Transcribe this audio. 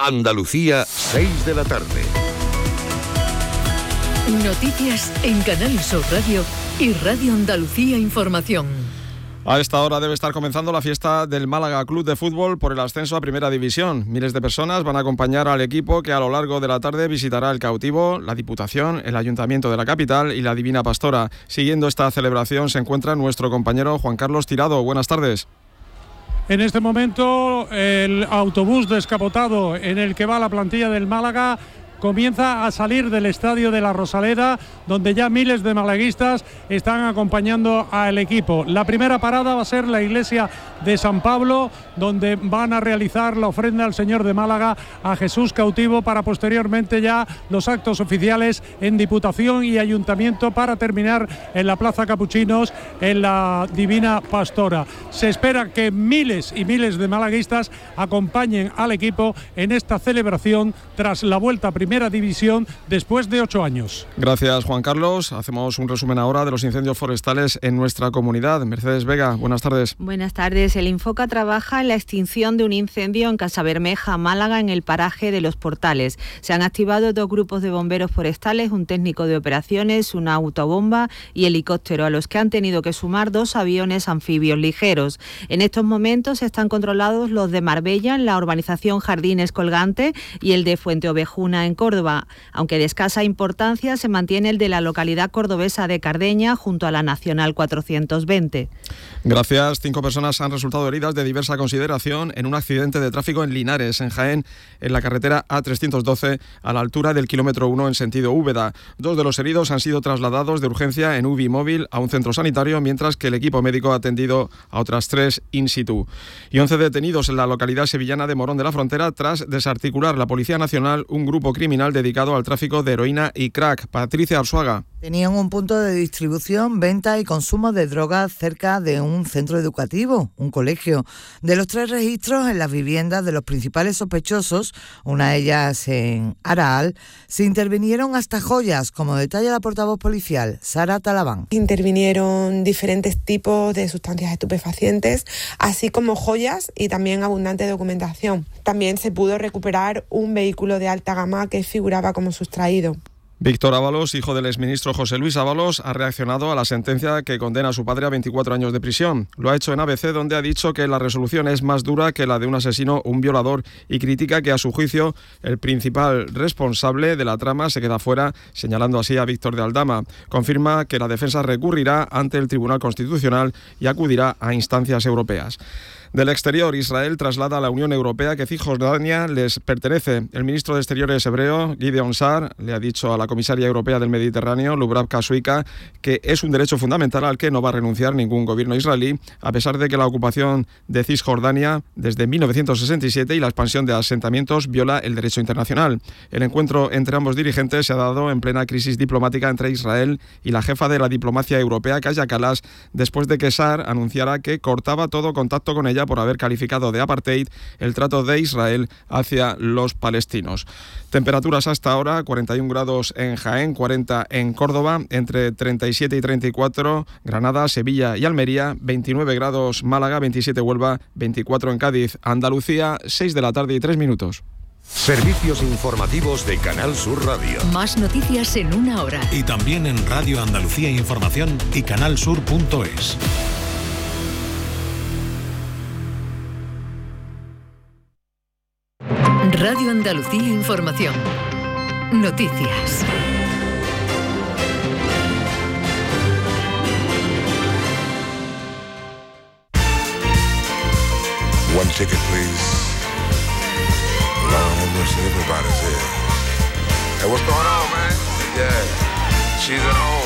Andalucía, 6 de la tarde. Noticias en Canal Sur Radio y Radio Andalucía Información. A esta hora debe estar comenzando la fiesta del Málaga Club de Fútbol por el ascenso a Primera División. Miles de personas van a acompañar al equipo que a lo largo de la tarde visitará el Cautivo, la Diputación, el Ayuntamiento de la capital y la Divina Pastora. Siguiendo esta celebración se encuentra nuestro compañero Juan Carlos Tirado. Buenas tardes. En este momento el autobús descapotado en el que va la plantilla del Málaga comienza a salir del estadio de la Rosaleda, donde ya miles de malaguistas están acompañando al equipo. La primera parada va a ser la iglesia de San Pablo, donde van a realizar la ofrenda al Señor de Málaga, a Jesús cautivo, para posteriormente ya los actos oficiales en Diputación y Ayuntamiento, para terminar en la Plaza Capuchinos, en la Divina Pastora. Se espera que miles y miles de malaguistas acompañen al equipo en esta celebración tras la vuelta a Primera División después de 8 años. Gracias, Juan Carlos. Hacemos un resumen ahora de los incendios forestales en nuestra comunidad. Mercedes Vega, buenas tardes. Buenas tardes. El Infoca trabaja en la extinción de un incendio en Casabermeja, Málaga, en el paraje de Los Portales. Se han activado 2 grupos de bomberos forestales, un técnico de operaciones, una autobomba y helicóptero, a los que han tenido que sumar 2 aviones anfibios ligeros. En estos momentos están controlados los de Marbella, en la urbanización Jardines Colgante, y el de Fuente Ovejuna, en Córdoba. Aunque de escasa importancia, se mantiene el de la localidad cordobesa de Cardeña, junto a la Nacional 420. Gracias. 5 personas han resultado heridas de diversa consideración en un accidente de tráfico en Linares, en Jaén, en la carretera A312, a la altura del kilómetro 1 en sentido Úbeda. 2 de los heridos han sido trasladados de urgencia en UBI móvil a un centro sanitario, mientras que el equipo médico ha atendido a otras 3 in situ. Y 11 detenidos en la localidad sevillana de Morón de la Frontera tras desarticular la Policía Nacional un grupo criminal dedicado al tráfico de heroína y crack. Patricia Arzuaga. Tenían un punto de distribución, venta y consumo de drogas cerca de un centro educativo, un colegio. De los 3 registros en las viviendas de los principales sospechosos, una de ellas en Araal, se intervinieron hasta joyas, como detalla la portavoz policial, Sara Talabán. Intervinieron diferentes tipos de sustancias estupefacientes, así como joyas y también abundante documentación. También se pudo recuperar un vehículo de alta gama que figuraba como sustraído. Víctor Ábalos, hijo del exministro José Luis Ábalos, ha reaccionado a la sentencia que condena a su padre a 24 años de prisión. Lo ha hecho en ABC, donde ha dicho que la resolución es más dura que la de un asesino o un violador, y critica que, a su juicio, el principal responsable de la trama se queda fuera, señalando así a Víctor de Aldama. Confirma que la defensa recurrirá ante el Tribunal Constitucional y acudirá a instancias europeas. Del exterior, Israel traslada a la Unión Europea que Cisjordania les pertenece. El ministro de Exteriores hebreo, Gideon Sa'ar, le ha dicho a la comisaria europea del Mediterráneo, Lubravka Suica, que es un derecho fundamental al que no va a renunciar ningún gobierno israelí, a pesar de que la ocupación de Cisjordania desde 1967 y la expansión de asentamientos viola el derecho internacional. El encuentro entre ambos dirigentes se ha dado en plena crisis diplomática entre Israel y la jefa de la diplomacia europea, Kaja Kallas, después de que Sa'ar anunciara que cortaba todo contacto con ella por haber calificado de apartheid el trato de Israel hacia los palestinos. Temperaturas hasta ahora: 41 grados en Jaén, 40 en Córdoba, entre 37 y 34 Granada, Sevilla y Almería, 29 grados Málaga, 27 Huelva, 24 en Cádiz. Andalucía, 6 de la tarde y 3 minutos. Servicios informativos de Canal Sur Radio. Más noticias en 1 hora. Y también en Radio Andalucía Información y canalsur.es. Radio Andalucía Información. Noticias. One ticket, please. Lord have mercy, everybody's here. Hey, what's going on, man? Yeah, she's at home.